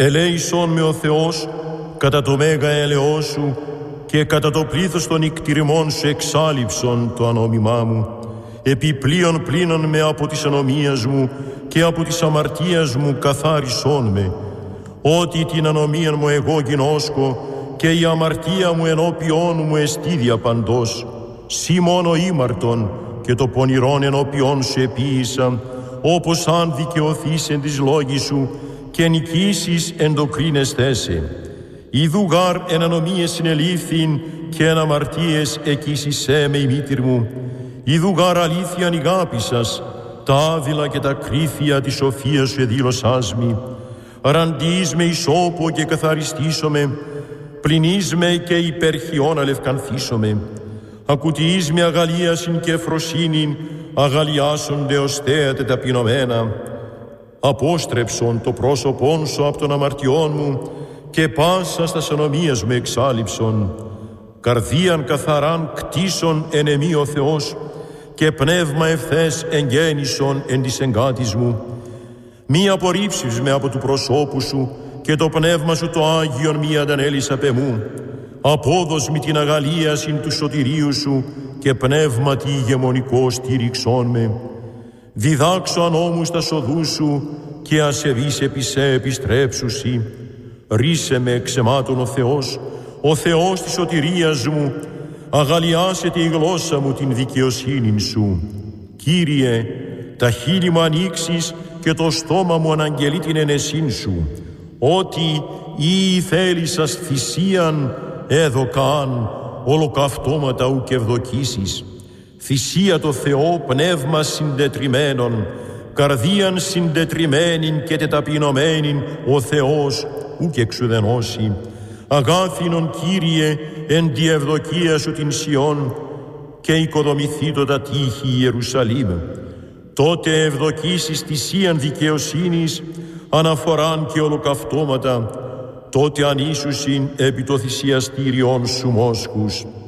Ελέησον με ο Θεός κατά το μέγα έλεος σου και κατά το πλήθος των ικτηριμών σου εξάλειψον το ανόμημά μου. Επιπλέον πλήνων με από της ανομίας μου και από της αμαρτίας μου καθάρισόν με. Ότι την ανομία μου εγώ γινώσκω και η αμαρτία μου ενώπιόν μου εστίδια παντός. Σύ μόνο ήμαρτον και το πονηρόν ενώπιόν σου επίησα, όπως αν δικαιωθείς εν της λόγης σου και νικήσεις εν το κρίνεσθέσαι. Ιδού γάρ εν ανομίες συνελήφθην και εν αμαρτίες εκείσισέ με η μήτηρ μου. Ιδού γάρ αλήθειαν ηγάπησας, τα άδειλα και τα κρίθια της σοφίας σου εδήλωσάς μη. Ραντείς με ισόπο και καθαριστήσομαι, πληνείς με και υπερχιόν αλευκανθήσομαι. Ακουτιείς με αγαλίασιν και φροσύνην, αγαλιάσονται οστέατε ταπεινωμένα. Απόστρεψον το πρόσωπόν σου από των αμαρτιών μου και πάσα στα ανομίας μου εξάλειψον. Καρδίαν καθαράν κτίσον εν εμή ο Θεός και πνεύμα ευθές εγγέννησον εν της εγκάτης μου. Μη απορρίψεις με από του προσώπου σου και το πνεύμα σου το Άγιον μη αντανέλεις απ' εμού. Απόδος μη την αγαλίασιν του σωτηρίου σου και πνεύματι ηγεμονικό στήριξόν με. Διδάξω ανώμους τα σοδούς σου και ασεβείς επί σε επιστρέψουσι. Ρίσε με εξαιμάτων ο Θεός της σωτηρίας μου, αγαλιάσετε η γλώσσα μου την δικαιοσύνην σου. Κύριε, τα χείλη μου ανοίξεις και το στόμα μου αναγγελεί την ενεσήν σου, ότι ή θέλησας θυσίαν έδωκαν ολοκαυτώματα ουκ ευδοκίσεις. Θυσία το Θεό πνεύμα συντετριμένον, καρδίαν συντετριμένην και τεταπεινωμένην ο Θεός ουκ εξουδενώσει. Αγάθινον Κύριε εν τη ευδοκία σου την Σιών και οικοδομηθήτω τα τείχη Ιερουσαλήμ. Τότε ευδοκίσεις θυσίαν δικαιοσύνης, αναφοράν και ολοκαυτώματα, τότε ανήσουσιν επί το θυσιαστήριον σου μόσχους.